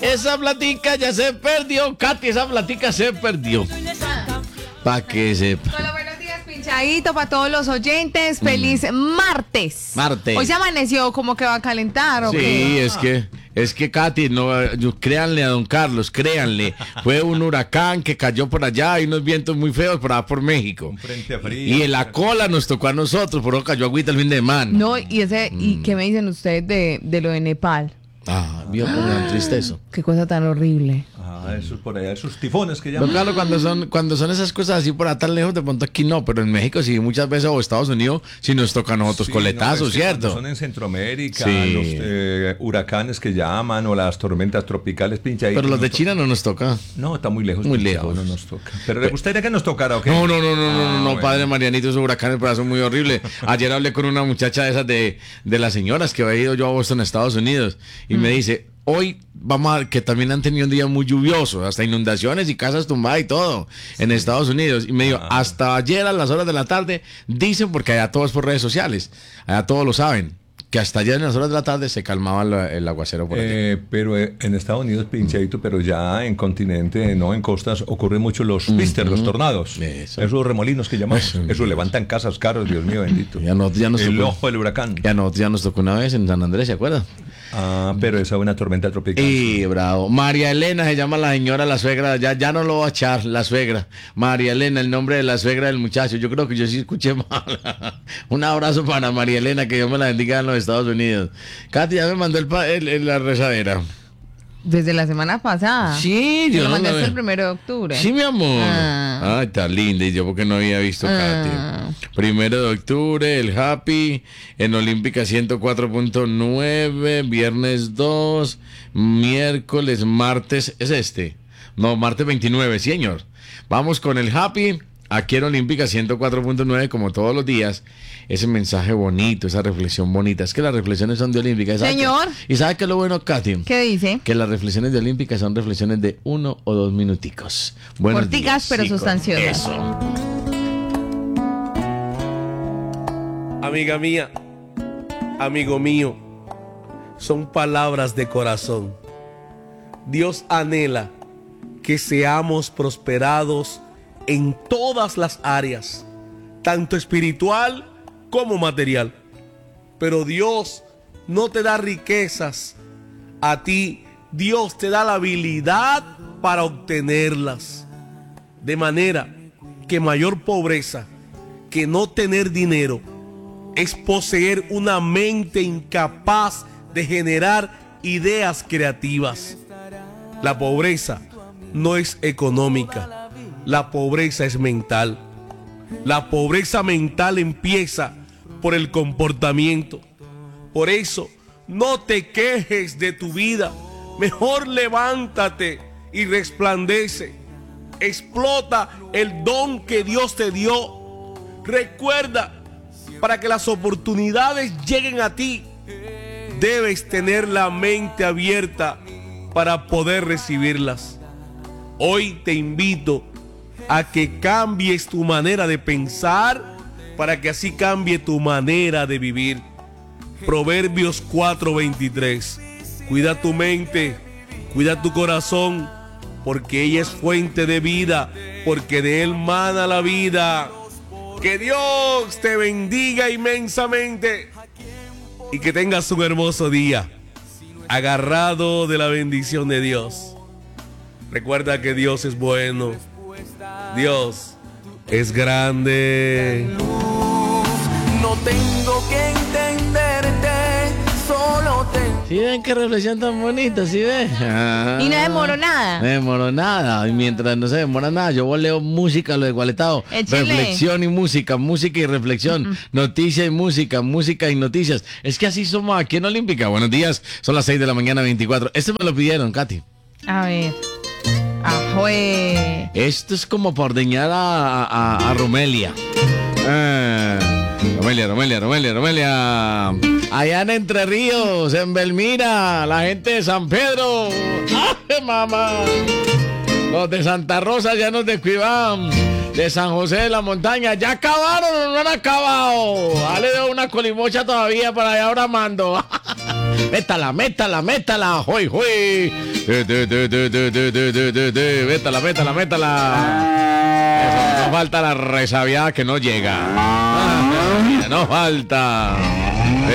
Esa platica ya se perdió, Katy, esa platica se perdió. Pa' que sepa. Hola, buenos días, pinchadito para todos los oyentes. Feliz martes. Martes. Hoy se amaneció como que va a calentar, ¿o Sí, qué? es que Katy, no, créanle a don Carlos, créanle. Fue un huracán que cayó por allá y unos vientos muy feos por allá por México. Un frente frío. Y en la cola nos tocó a nosotros, por eso cayó agüita el fin de semana. No, ¿y qué me dicen ustedes de lo de Nepal? Ah, vio cómo tan triste eso. Qué cosa tan horrible. Esos por allá, esos tifones que Don llaman. Carlos, cuando son esas cosas así por allá tan lejos, de pronto aquí no, pero en México sí, muchas veces, o Estados Unidos, sí nos toca a nosotros Sí, coletazos, no, es que ¿cierto? cuando son en Centroamérica, Sí. los huracanes que llaman o las tormentas tropicales pinchaditas. Pero los de China no nos toca. No, está muy lejos. Muy pinchado, lejos. No nos toca. Pero ¿le gustaría que nos tocara o qué? No, Bueno. padre Marianito, esos huracanes pero son muy horribles. Ayer hablé con una muchacha de esas de las señoras que había ido yo a Boston, Estados Unidos, y me dice, hoy vamos a ver que también han tenido un día muy lluvioso, hasta inundaciones y casas tumbadas y todo en Estados Unidos. Y me dijo, hasta ayer a las horas de la tarde, dicen, porque allá todo es por redes sociales, allá todos lo saben, que hasta ayer en las horas de la tarde se calmaba el aguacero por aquí. Pero en Estados Unidos, pinchadito, pero ya en continente, no en costas, ocurren mucho los twister, los tornados. Eso. Esos remolinos que llamamos. Eso levantan casas caros, Dios mío bendito. Ya nos El tocó, ojo del huracán. ya nos tocó una vez en San Andrés, ¿se acuerdan? Pero esa es una tormenta tropical. Y bravo. María Elena se llama la señora, la suegra. Ya no lo va a echar, la suegra. María Elena, el nombre de la suegra del muchacho. Yo creo que yo sí escuché mal. Un abrazo para María Elena, que Dios me la bendiga en los Estados Unidos. Katy ya me mandó la rezadera. Desde la semana pasada. Sí, Yo yo lo no mandé la hasta el veo. 1 de octubre. Sí, mi amor. Ah. Ay, está linda. Y yo porque no había visto Katy. 1 de octubre, el Happy, en Olímpica 104.9, viernes 2, miércoles, martes, ¿es este? No, martes 29, sí, señor. Vamos con el Happy, aquí en Olímpica 104.9, como todos los días. Ese mensaje bonito, esa reflexión bonita. Es que las reflexiones son de Olímpica. Señor. ¿Y sabe qué es lo bueno, Katy? ¿Qué dice? Que las reflexiones de Olímpica son reflexiones de 1 o 2 minuticos. Buenos Corticas, días, pero sí, sustanciosas. Eso. Amiga mía, amigo mío, son palabras de corazón. Dios anhela que seamos prosperados en todas las áreas, tanto espiritual como material. Pero Dios no te da riquezas. A ti, Dios te da la habilidad para obtenerlas. De manera que mayor pobreza que no tener dinero es poseer una mente incapaz de generar ideas creativas. La pobreza no es económica, la pobreza es mental. La pobreza mental empieza por el comportamiento. Por eso, no te quejes de tu vida. Mejor levántate y resplandece. Explota el don que Dios te dio. Recuerda, para que las oportunidades lleguen a ti, debes tener la mente abierta para poder recibirlas. Hoy te invito a que cambies tu manera de pensar para que así cambie tu manera de vivir. Proverbios 4:23. Cuida tu mente, cuida tu corazón, porque ella es fuente de vida, porque de él mana la vida. Que Dios te bendiga inmensamente y que tengas un hermoso día, agarrado de la bendición de Dios. Recuerda que Dios es bueno, Dios es grande. No tengo que entenderte, solo te... ¿Sí ven qué reflexión tan bonita? ¿Sí ven? Y no demoró nada. No demoró nada. Y mientras no se demora nada, yo voleo música, lo de Gualetao. Échele. Reflexión y música, música y reflexión. Noticia y música, música y noticias. Es que así somos aquí en Olímpica. Buenos días, son las 6 de la mañana, 24. Este me lo pidieron, Katy. A ver. Ajue. Esto es como para ordeñar a Romelia. Romelia. Allá en Entre Ríos, en Belmira, la gente de San Pedro. ¡Ay, mamá! Los de Santa Rosa ya nos descuidaban. De San José de la Montaña, ¿ya acabaron o no han acabado? Dale de una colimocha todavía para allá ahora mando. Métala, hoy. Métala, métala, métala. Eso, no falta la resabiada que no llega. No falta.